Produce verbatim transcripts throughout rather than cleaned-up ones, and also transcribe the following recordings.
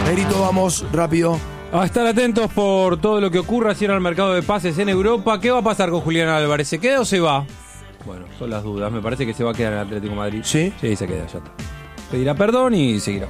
Negrito, vamos, rápido. A estar atentos por todo lo que ocurra así en el mercado de pases en Europa. ¿Qué va a pasar con Julián Álvarez? ¿Se queda o se va? Bueno, son las dudas. Me parece que se va a quedar en el Atlético de Madrid. ¿Sí? Sí, se queda, ya está. Pedirá perdón y seguirá.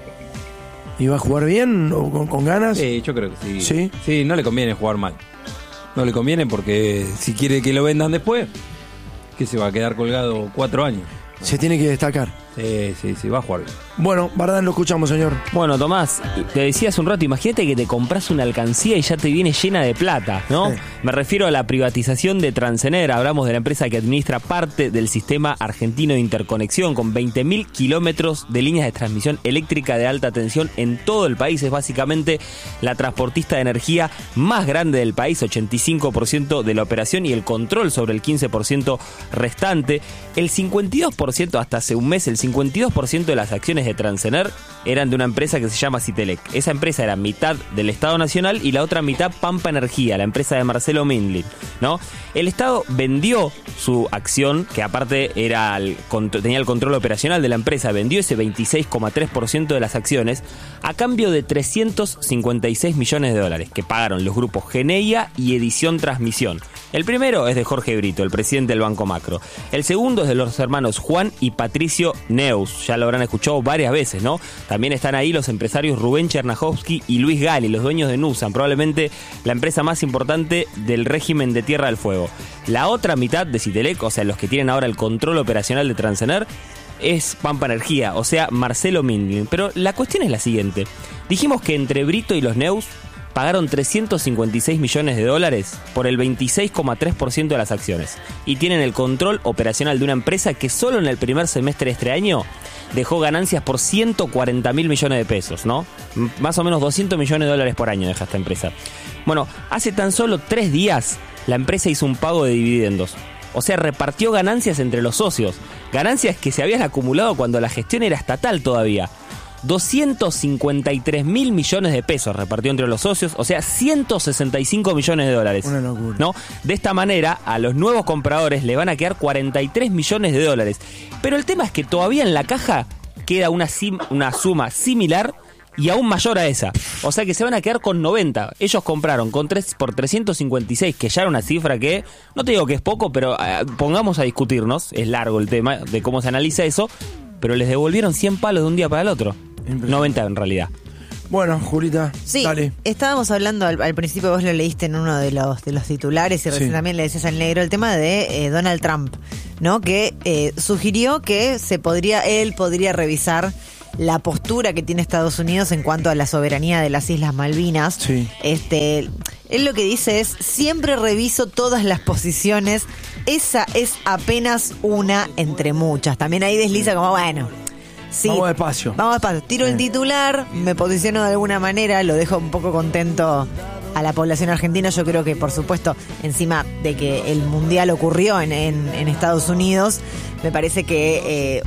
¿Y va a jugar bien o con, con ganas? Sí, yo creo que sí. ¿Sí? Sí, no le conviene jugar mal. No le conviene porque si quiere que lo vendan después, que se va a quedar colgado cuatro años. Se tiene que destacar. Sí, sí, sí, va a jugar bien. Bueno, Bardán, lo escuchamos, señor. Bueno, Tomás, te decía hace un rato, imagínate que te compras una alcancía y ya te viene llena de plata, ¿no? Sí. Me refiero a la privatización de Transener. Hablamos de la empresa que administra parte del sistema argentino de interconexión con veinte mil kilómetros de líneas de transmisión eléctrica de alta tensión en todo el país. Es básicamente la transportista de energía más grande del país, ochenta y cinco por ciento de la operación y el control sobre el quince por ciento restante. El cincuenta y dos por ciento, hasta hace un mes, el cincuenta y dos por ciento de las acciones de Transener eran de una empresa que se llama Citelec. Esa empresa era mitad del Estado Nacional y la otra mitad Pampa Energía, la empresa de Marcelo Mindlin, ¿no? El Estado vendió su acción, que aparte era el, tenía el control operacional de la empresa, vendió ese veintiséis coma tres por ciento de las acciones a cambio de trescientos cincuenta y seis millones de dólares que pagaron los grupos Geneia y Edición Transmisión. El primero es de Jorge Brito, el presidente del Banco Macro. El segundo es de los hermanos Juan y Patricio Neus. Ya lo habrán escuchado varias veces, ¿no? También están ahí los empresarios Rubén Chernajovsky y Luis Gali, los dueños de Nusan, probablemente la empresa más importante del régimen de Tierra del Fuego. La otra mitad de Citelec, o sea, los que tienen ahora el control operacional de Transener, es Pampa Energía, o sea, Marcelo Mindlin. Pero la cuestión es la siguiente. Dijimos que entre Brito y los Neus pagaron trescientos cincuenta y seis millones de dólares por el veintiséis coma tres por ciento de las acciones y tienen el control operacional de una empresa que solo en el primer semestre de este año dejó ganancias por ciento cuarenta mil millones de pesos, ¿no? M- más o menos doscientos millones de dólares por año deja esta empresa. Bueno, hace tan solo tres días la empresa hizo un pago de dividendos. O sea, repartió ganancias entre los socios. Ganancias que se habían acumulado cuando la gestión era estatal todavía. doscientos cincuenta y tres mil millones de pesos repartió entre los socios, o sea, ciento sesenta y cinco millones de dólares. Una locura. ¿No? De esta manera, a los nuevos compradores le van a quedar cuarenta y tres millones de dólares. Pero el tema es que todavía en la caja queda una, sim- una suma similar y aún mayor a esa. O sea que se van a quedar con noventa. Ellos compraron con tres, por trescientos cincuenta y seis, que ya era una cifra que, no te digo que es poco, pero eh, pongamos a discutirnos, es largo el tema de cómo se analiza eso, pero les devolvieron cien palos de un día para el otro. noventa en realidad. Bueno, Julita, Sí, dale. estábamos hablando al, al principio, vos lo leíste en uno de los de los titulares y recién Sí. también le decías al negro el tema de eh, Donald Trump, ¿no? Que eh, sugirió que se podría, él podría revisar la postura que tiene Estados Unidos en cuanto a la soberanía de las Islas Malvinas. Sí. Este, él lo que dice es, siempre reviso todas las posiciones, esa es apenas una entre muchas. También ahí desliza como, bueno... Sí, Vamos despacio. Vamos despacio. Tiro Sí. el titular, me posiciono de alguna manera, lo dejo un poco contento a la población argentina. Yo creo que, por supuesto, encima de que el Mundial ocurrió en, en, en Estados Unidos, me parece que eh,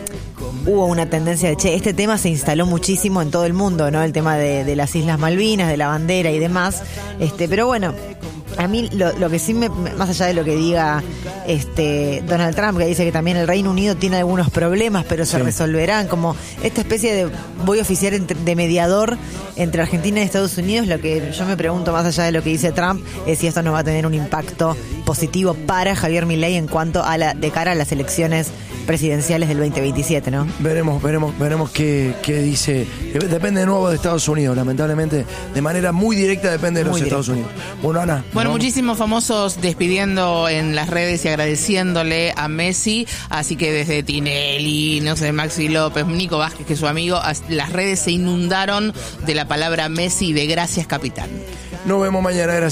hubo una tendencia de, che, este tema se instaló muchísimo en todo el mundo, ¿no? El tema de, de las Islas Malvinas, de la bandera y demás. Este, pero bueno... A mí lo, lo que sí, me, más allá de lo que diga este Donald Trump, que dice que también el Reino Unido tiene algunos problemas, pero se Sí. resolverán, como esta especie de voy a oficiar entre- de mediador entre Argentina y Estados Unidos, lo que yo me pregunto más allá de lo que dice Trump es si esto no va a tener un impacto positivo para Javier Milei en cuanto a la de cara a las elecciones presidenciales del veinte veintisiete, ¿no? Veremos, veremos, veremos qué, qué dice. Depende de nuevo de Estados Unidos, lamentablemente. De manera muy directa depende de los Muy Estados Unidos. Bueno, Ana. Bueno, ¿no? muchísimos famosos despidiendo en las redes y agradeciéndole a Messi, así que desde Tinelli, no sé, Maxi López, Nico Vázquez, que es su amigo, as- las redes se inundaron de la palabra Messi y de gracias, capitán. Nos vemos mañana, gracias.